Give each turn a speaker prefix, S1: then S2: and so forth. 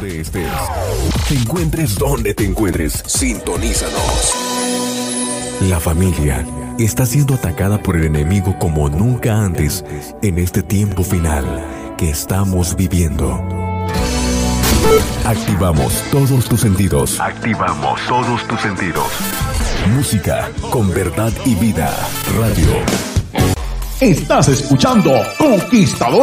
S1: donde estés. Te encuentres donde te encuentres. Sintonízanos. La familia está siendo atacada por el enemigo como nunca antes en este tiempo final que estamos viviendo. Activamos todos tus sentidos. Activamos todos tus sentidos. Música con verdad y vida. Radio.
S2: Estás escuchando Conquistador